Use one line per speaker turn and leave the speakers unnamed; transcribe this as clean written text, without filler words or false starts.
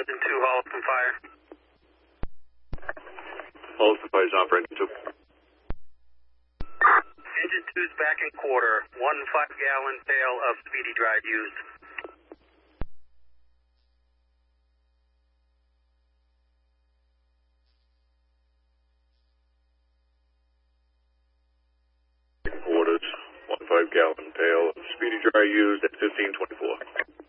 Engine 2, Holliston Fire.
Holliston Fire is on for Engine 2.
Engine 2's back in quarter. 1 5-gallon pail of Speedy Dry used.
Orders, 1 5-gallon pail of Speedy Dry used at 1524.